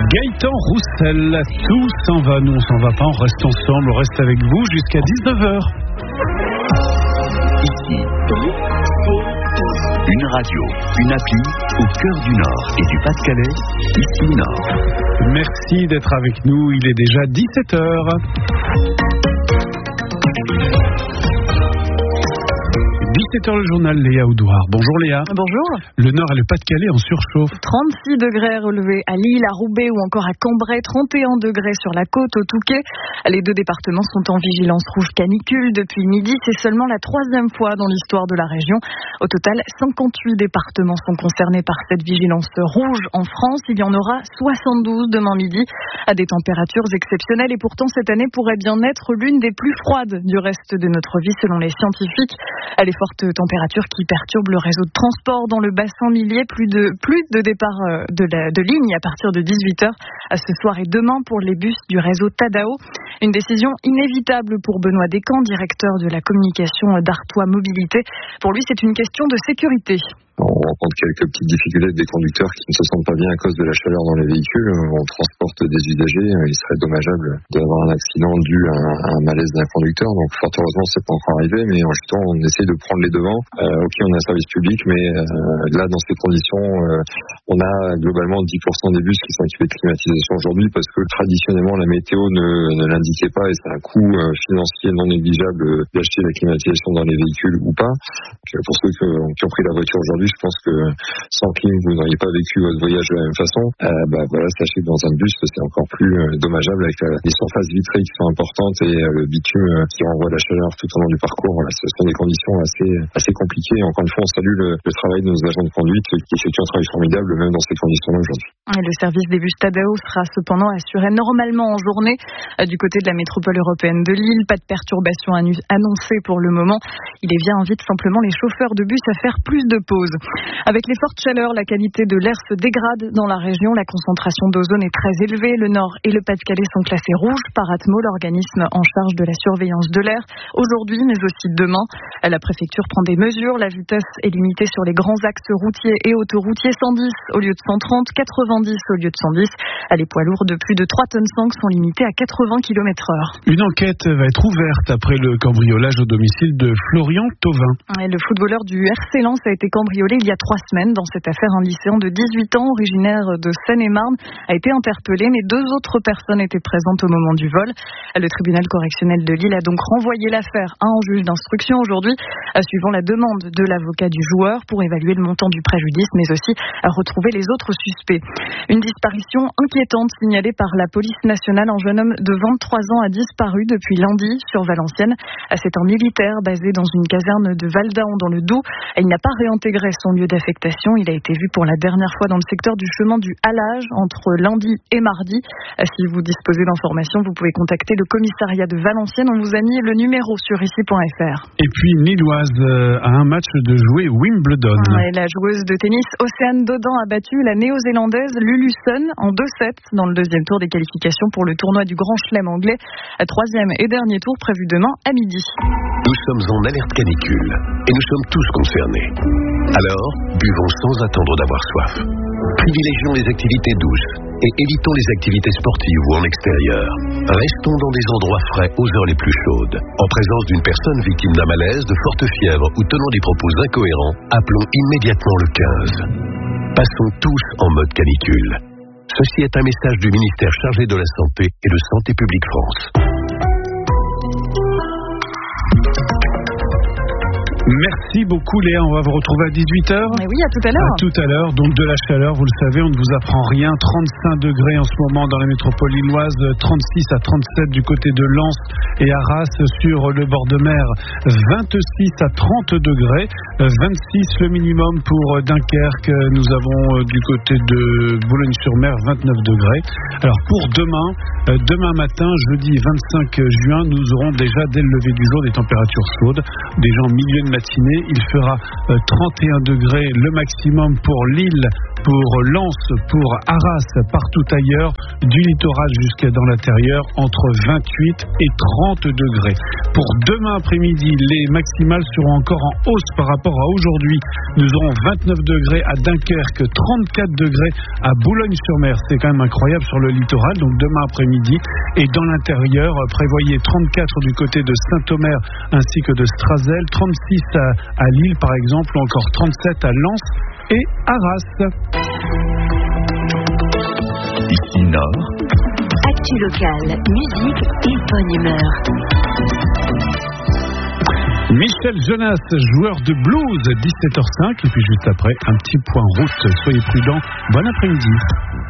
Gaëtan Roussel, tout s'en va, nous on s'en va pas, on reste ensemble, on reste avec vous jusqu'à 19h. Ici, une radio, une appli au cœur du Nord et du Pas-de-Calais, ici Nord. Merci d'être avec nous, il est déjà 17h. 17h le journal, Léa Oudouard. Bonjour Léa. Bonjour. Le Nord et le Pas-de-Calais en surchauffe. 36 degrés relevés à Lille, à Roubaix ou encore à Cambrai, 31 degrés sur la côte au Touquet. Les deux départements sont en vigilance rouge canicule depuis midi. C'est seulement la 3e fois dans l'histoire de la région. Au total, 58 départements sont concernés par cette vigilance rouge en France. Il y en aura 72 demain midi à des températures exceptionnelles et pourtant cette année pourrait bien être l'une des plus froides du reste de notre vie selon les scientifiques. Les fortes températures qui perturbent le réseau de transport dans le bassin minier, plus de départs de lignes à partir de 18h ce soir et demain pour les bus du réseau Tadao. Une décision inévitable pour Benoît Descamps, directeur de la communication d'Artois Mobilité. Pour lui, c'est une question de sécurité. On rencontre quelques petites difficultés avec des conducteurs qui ne se sentent pas bien à cause de la chaleur dans les véhicules. On transporte des usagers. Il serait dommageable d'avoir un accident dû à un malaise d'un conducteur. Donc, fort heureusement, c'est pas encore arrivé, mais justement, on essaie de prendre les devants. Ok, on a un service public, mais là, dans ces conditions, on a globalement 10% des bus qui sont équipés de climatisation aujourd'hui parce que traditionnellement, la météo ne l'indiquait pas et c'est un coût financier non négligeable d'acheter la climatisation dans les véhicules ou pas. Donc, pour ceux qui ont pris la voiture aujourd'hui, je pense que sans clim, vous n'auriez pas vécu votre voyage de la même façon. Sachez que dans un bus, c'est encore plus dommageable avec les surfaces vitrées qui sont importantes et le bitume qui renvoie la chaleur tout au long du parcours. Voilà, ce sont des conditions assez compliquées. Encore une fois, on salue le travail de nos agents de conduite qui effectuent un travail formidable même dans ces conditions-là aujourd'hui. Et le service des bus Tadao sera cependant assuré normalement en journée du côté de la métropole européenne de Lille. Pas de perturbations annoncées pour le moment. Il invite simplement les chauffeurs de bus à faire plus de pauses. Avec les fortes chaleurs, la qualité de l'air se dégrade dans la région. La concentration d'ozone est très élevée. Le Nord et le Pas-de-Calais sont classés rouges par Atmo, l'organisme en charge de la surveillance de l'air. Aujourd'hui, mais aussi demain, la préfecture prend des mesures. La vitesse est limitée sur les grands axes routiers et autoroutiers, 110 au lieu de 130, 90 au lieu de 110. Les poids lourds de plus de 3,5 tonnes sont limités à 80 km/h. Une enquête va être ouverte après le cambriolage au domicile de Florian Thauvin. Le footballeur du RC Lens a été cambriolé il y a 3 semaines. Dans cette affaire, un lycéen de 18 ans, originaire de Seine-et-Marne, a été interpellé, mais 2 autres personnes étaient présentes au moment du vol. Le tribunal correctionnel de Lille a donc renvoyé l'affaire à un juge d'instruction aujourd'hui, suivant la demande de l'avocat du joueur pour évaluer le montant du préjudice, mais aussi retrouver les autres suspects. Une disparition inquiétante signalée par la police nationale. Un jeune homme de 23 ans a disparu depuis lundi sur Valenciennes. C'est un militaire basé dans une caserne de Valdaon dans le Doubs. Il n'a pas réintégré son lieu d'affectation. Il a été vu pour la dernière fois dans le secteur du chemin du Halage entre lundi et mardi. Si vous disposez d'informations, vous pouvez contacter le commissariat de Valenciennes. On vous a mis le numéro sur ici.fr. Et puis une Lilloise a un match de jouer Wimbledon. La joueuse de tennis Océane Dodin a battu la néo-zélandaise Lulu Sun en 2-7 dans le 2e tour des qualifications pour le tournoi du Grand Chelem anglais. 3e et dernier tour prévu demain à midi. Nous sommes en alerte canicule et nous sommes tous concernés. Alors, buvons sans attendre d'avoir soif. Privilégions les activités douces et évitons les activités sportives ou en extérieur. Restons dans des endroits frais aux heures les plus chaudes. En présence d'une personne victime d'un malaise, de forte fièvre ou tenant des propos incohérents, appelons immédiatement le 15. Passons tous en mode canicule. Ceci est un message du ministère chargé de la Santé et de Santé publique France. Merci beaucoup Léa, on va vous retrouver à 18h. Oui, à tout à l'heure. À tout à l'heure, donc de la chaleur, vous le savez, on ne vous apprend rien. 35 degrés en ce moment dans la métropole lilloise, 36 à 37 du côté de Lens et Arras sur le bord de mer, 26 à 30 degrés, 26 le minimum pour Dunkerque. Nous avons du côté de Boulogne-sur-Mer 29 degrés. Alors pour demain matin, jeudi 25 juin, nous aurons déjà dès le lever du jour des températures chaudes, déjà en milieu de matinée. Il fera 31 degrés le maximum pour Lille, pour Lens, pour Arras, partout ailleurs, du littoral jusqu'à dans l'intérieur, entre 28 et 30 degrés. Pour demain après-midi, les maximales seront encore en hausse par rapport à aujourd'hui. Nous aurons 29 degrés à Dunkerque, 34 degrés à Boulogne-sur-Mer. C'est quand même incroyable sur le littoral, donc demain après-midi. Et dans l'intérieur, prévoyez 34 du côté de Saint-Omer ainsi que de Strazel, 36 à Lille par exemple, ou encore 37 à Lens et Arras. Ici Nord. Actu locale, musique et bonne humeur. Michel Jonas, joueur de blues, 17h05. Et puis juste après, un petit point route. Soyez prudents. Bon après-midi.